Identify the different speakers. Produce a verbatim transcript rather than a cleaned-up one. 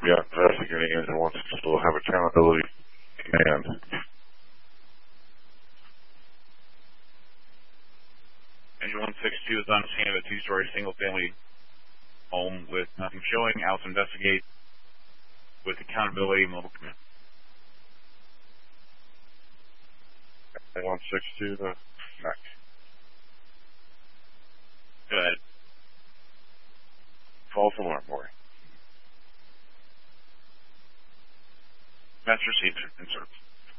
Speaker 1: Yeah, investigating engine wants to still have accountability command.
Speaker 2: Engine one six two is on scene of a two-story single-family home with nothing showing. Alice investigate with accountability mobile command.
Speaker 1: one six two, the next.
Speaker 2: Go ahead.
Speaker 1: False alarm, boy.
Speaker 2: Master received. Insert.